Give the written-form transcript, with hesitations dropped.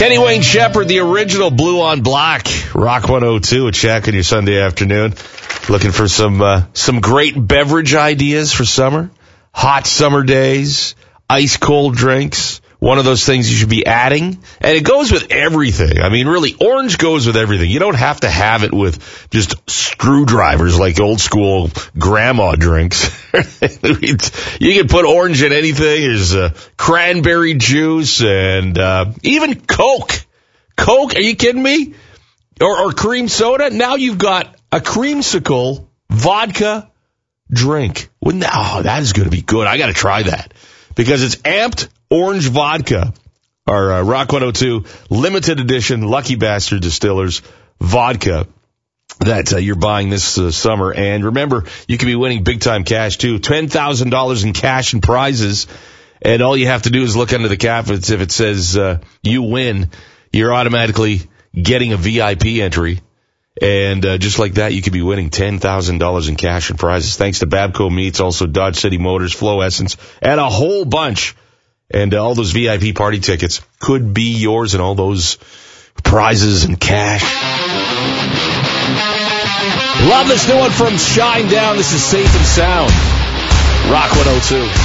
Kenny Wayne Shepherd, the original Blue on Black, Rock 102 at Shack on your Sunday afternoon. Looking for some great beverage ideas for summer. Hot summer days, ice cold drinks. One of those things you should be adding. And it goes with everything. I mean, really, orange goes with everything. You don't have to have it with just screwdrivers like old school grandma drinks. You can put orange in anything. There's cranberry juice and even Coke. Coke, are you kidding me? Or cream soda. Now you've got a creamsicle vodka drink. That is going to be good. I got to try that because it's amped orange vodka. Our Rock 102 limited edition Lucky Bastard Distillers vodka that you're buying this summer. And remember, you can be winning big time cash too. $10,000 in cash and prizes. And all you have to do is look under the cap. If it says you win, you're automatically getting a VIP entry. And just like that, you could be winning $10,000 in cash and prizes. Thanks to Babco Meats, also Dodge City Motors, Flow Essence, and a whole bunch. And all those VIP party tickets could be yours and all those prizes and cash. Love this new one from Shine Down. This is Safe and Sound. Rock 102.